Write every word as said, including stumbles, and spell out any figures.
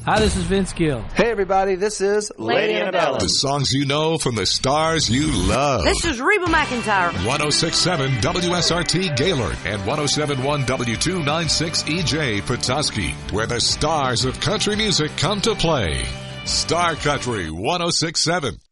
Hi, this is Vince Gill. Hey, everybody, this is Lady Annabella. The songs you know from the stars you love. This is Reba McEntire. one oh six point seven W S R T Gaylord and one oh seven point one W two ninety-six E J Petoskey, where the stars of country music come to play. Star Country one oh six point seven.